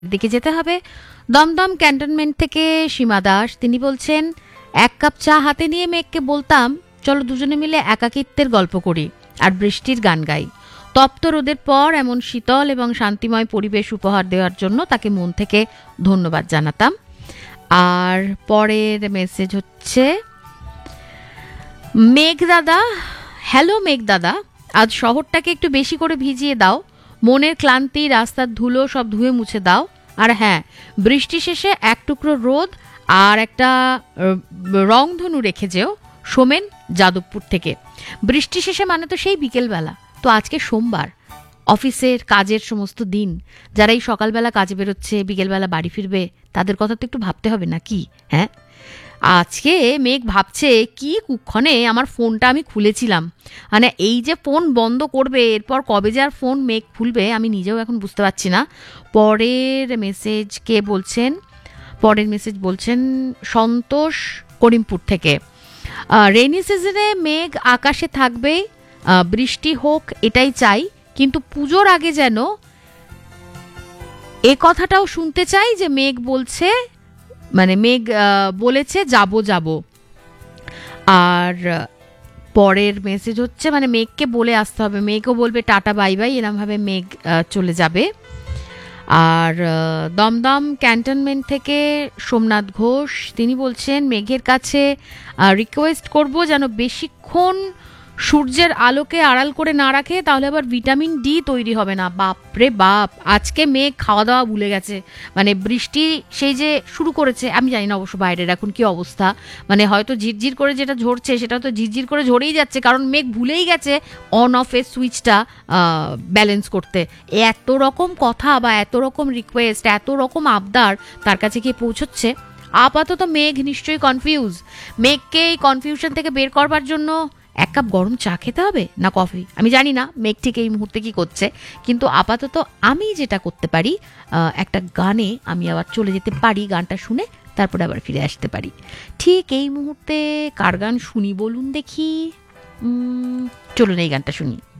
দিকে যেতে হবে। দমদম ক্যান্টনমেন্ট থেকে সীমা দাস, তিনি বলছেন, এক কাপ চা হাতে নিয়ে মেঘকে বলতাম, চলো দুজনে মিলে একাকিত্বের গল্প করি আর বৃষ্টির গান গাই। তপ্ত রোদের পর এমন শীতল এবং শান্তিময় পরিবেশ উপহার দেওয়ার জন্য তাকে মন থেকে ধন্যবাদ জানাতাম। আর পরের মেসেজ হচ্ছে মেঘ দাদা, হ্যালো মেঘ দাদা, আজ শহরটাকে একটু বেশি করে ভিজিয়ে দাও, মনের ক্লান্তি, রাস্তার ধুলো সব ধুয়ে মুছে দাও। আর হ্যাঁ, বৃষ্টি শেষে এক টুকরো রোদ আর একটা রংধনু রেখে যেও, সোমেন যাদবপুর থেকে। বৃষ্টি শেষে মানে তো সেই বিকেলবেলা, তো আজকে সোমবার, অফিসের কাজের সমস্ত দিন, যারা এই সকালবেলা কাজে বেরোচ্ছে, বিকেলবেলা বাড়ি ফিরবে, তাদের কথা তো একটু ভাবতে হবে নাকি? হ্যাঁ, আজকে মেঘ ভাবছে কি কুক্ষণে আমার ফোনটা আমি খুলেছিলাম, মানে এই যে ফোন বন্ধ করবে, এরপর কবে যে আর ফোন মেঘ খুলবে আমি নিজেও এখন বুঝতে পারছি না। পরের মেসেজ কে বলছেন? পরের মেসেজ বলছেন সন্তোষ করিমপুর থেকে। রেইনি সিজনে মেঘ আকাশে থাকবে, বৃষ্টি হোক এটাই চাই, কিন্তু পুজোর আগে যেন এ কথাটাও শুনতে চাই যে মেঘ বলছে, মানে মেঘ বলেছে যাব যাব। আর পরের মেসেজ হচ্ছে মানে মেঘকে বলে আসতে হবে, মেঘও বলবে টাটা বাই বাই, এরমভাবে মেঘ চলে যাবে। আর দমদম ক্যান্টনমেন্ট থেকে সোমনাথ ঘোষ, তিনি বলছেন মেঘের কাছে রিকোয়েস্ট করব যেন বেশিক্ষণ সূর্যের আলোকে আড়াল করে না রাখে, তাহলে আবার ভিটামিন ডি তৈরি হবে না। বাপরে বাপ, আজকে মেঘ খাওয়া দাওয়া ভুলে গেছে, মানে বৃষ্টি সেই যে শুরু করেছে, আমি জানি না অবশ্য বাইরের এখন কি অবস্থা, মানে হয়তো ঝিরঝির করে যেটা ঝরছে সেটা তো ঝিরঝির করে ঝরেই যাচ্ছে, কারণ মেঘ ভুলেই গেছে অন অফ এর সুইচটা ব্যালেন্স করতে। এত রকম কথা বা এত রকম রিকোয়েস্ট, এত রকম আবদার তার কাছে গিয়ে পৌঁছচ্ছে। আপাতত মেঘ নিশ্চয়ই কনফিউজ। মেঘকে এই কনফিউশন থেকে বের করবার জন্য এক কাপ গরম চা খেতে হবে না কফি, আমি জানি না মেঘ ঠিক এই মুহূর্তে কি করছে, কিন্তু আপাতত আমি যেটা করতে পারি, একটা গানে আমি আবার চলে যেতে পারি, গানটা শুনে তারপরে আবার ফিরে আসতে পারি। ঠিক এই মুহূর্তে কার গান শুনি বলুন দেখি? চলুন এই গানটা শুনি।